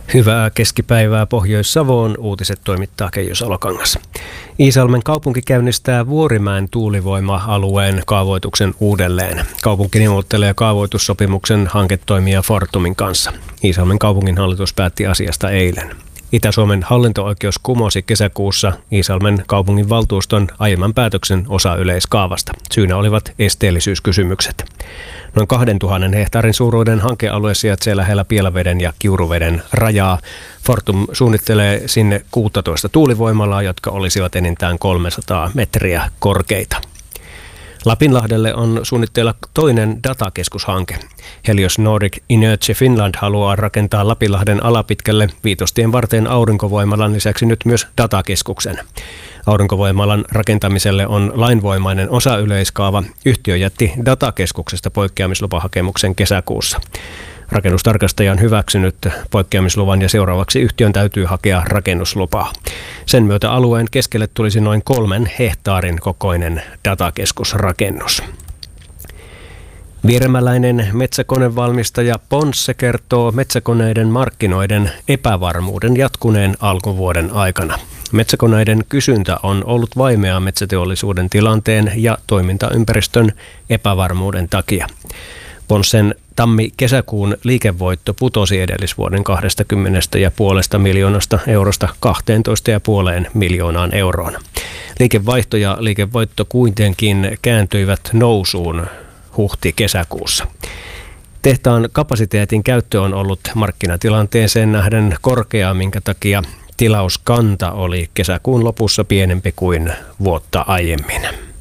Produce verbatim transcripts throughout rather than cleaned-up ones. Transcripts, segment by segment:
Hyvää keskipäivää Pohjois-Savoon. Uutiset toimittaa Keijo Salokangas. Iisalmen kaupunki käynnistää Vuorimäen tuulivoima-alueen kaavoituksen uudelleen. Kaupunki neuvottelee kaavoitussopimuksen hanketoimija Fortumin kanssa. Iisalmen kaupungin hallitus päätti asiasta eilen. Itä-Suomen hallinto-oikeus kumosi kesäkuussa Iisalmen kaupungin valtuuston aiemman päätöksen osa-yleiskaavasta. Syynä olivat esteellisyyskysymykset. Noin kahdentuhannen hehtaarin suuruuden hankealue sijaitsee lähellä Pielaveden ja Kiuruveden rajaa. Fortum suunnittelee sinne kuusitoista tuulivoimalaa, jotka olisivat enintään kolmesataa metriä korkeita. Lapinlahdelle on suunnitteilla toinen datakeskushanke. Helios Nordic Energy Finland haluaa rakentaa Lapinlahden alapitkälle Viitostien varteen aurinkovoimalan lisäksi nyt myös datakeskuksen. Aurinkovoimalan rakentamiselle on lainvoimainen osayleiskaava. Yhtiö jätti datakeskuksesta poikkeamislupahakemuksen kesäkuussa. Rakennustarkastaja on hyväksynyt poikkeamisluvan ja seuraavaksi yhtiön täytyy hakea rakennuslupaa. Sen myötä alueen keskelle tulisi noin kolmen hehtaarin kokoinen datakeskusrakennus. Vieremäläinen metsäkonevalmistaja Ponsse kertoo metsäkoneiden markkinoiden epävarmuuden jatkuneen alkuvuoden aikana. Metsäkoneiden kysyntä on ollut vaimeaa metsäteollisuuden tilanteen ja toimintaympäristön epävarmuuden takia. Ponssen tammi-kesäkuun liikevoitto putosi edellisvuoden kaksikymmentä pilkku viisi miljoonasta eurosta kaksitoista pilkku viisi miljoonaan euroon. Liikevaihto ja liikevoitto kuitenkin kääntyivät nousuun huhti-kesäkuussa. Tehtaan kapasiteetin käyttö on ollut markkinatilanteeseen nähden korkea, minkä takia tilauskanta oli kesäkuun lopussa pienempi kuin vuotta aiemmin.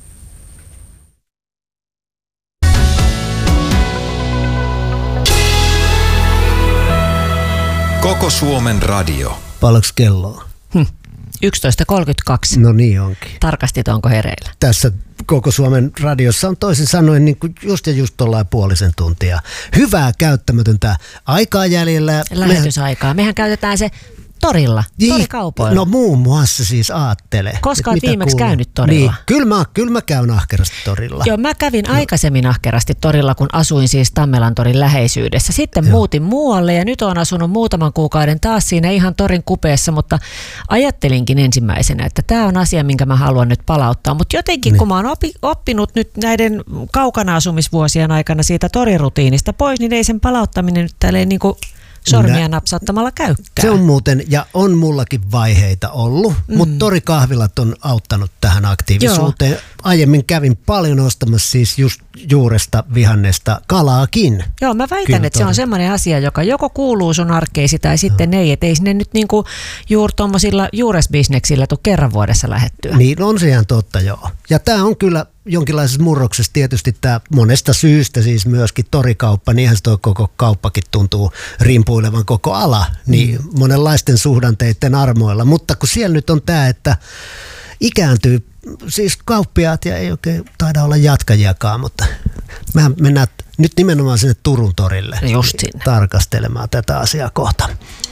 Koko Suomen radio. Paljonko kelloa? Hm. yksitoista kolmekymmentäkaksi. No niin onkin. Tarkastit, onko hereillä? Tässä Koko Suomen radiossa on toisin sanoen niin kuin just ja just tuollain puolisen tuntia. Hyvää käyttämätöntä aikaa jäljellä. Lähetysaikaa. Mehän käytetään se torilla, torikaupoilla. No muun muassa siis aattele. Koska olet viimeksi kuuluu? Käynyt torilla? Niin, kyllä mä, kyllä mä käyn ahkerasti torilla. Joo, mä kävin no. aikaisemmin ahkerasti torilla, kun asuin siis Tammelan torin läheisyydessä. Sitten Joo. muutin muualle ja nyt olen asunut muutaman kuukauden taas siinä ihan torin kupeessa, mutta ajattelinkin ensimmäisenä, että tämä on asia, minkä mä haluan nyt palauttaa. Mutta jotenkin, niin. kun mä oon opi, oppinut nyt näiden kaukana asumisvuosien aikana siitä torirutiinista pois, niin ei sen palauttaminen nyt tälleen niin kuin sormia napsauttamalla käykään. Se on muuten, ja on mullakin vaiheita ollut, mm. mutta torikahvilat on auttanut tähän aktiivisuuteen. Joo. Aiemmin kävin paljon ostamassa siis just juuresta, vihannesta, kalaakin. Joo, mä väitän, Kyllä, että tori. Se on semmoinen asia, joka joko kuuluu sun arkeisi tai sitten no. ei. Että ei sinne nyt niinku juuri tuommoisilla juuresbisneksillä tule kerran vuodessa lähettyä. Niin on se ihan totta, joo. Ja tämä on kyllä jonkinlaisessa murroksessa tietysti tämä monesta syystä siis myöskin torikauppa, niinhän se tuo koko kauppakin tuntuu rimpuilevan koko ala, niin mm. monenlaisten suhdanteiden armoilla. Mutta kun siellä nyt on tämä, että ikääntyy siis kauppiaat ja ei oikein taida olla jatkajiakaan, mutta mehän mennään nyt nimenomaan sinne Turun torille Just sinne. tarkastelemaan tätä asiaa kohta.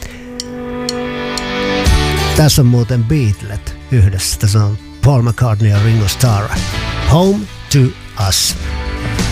Tässä on muuten Beatlet yhdessä. Tässä on Paul McCartney ja Ringo Starr. Home to Us.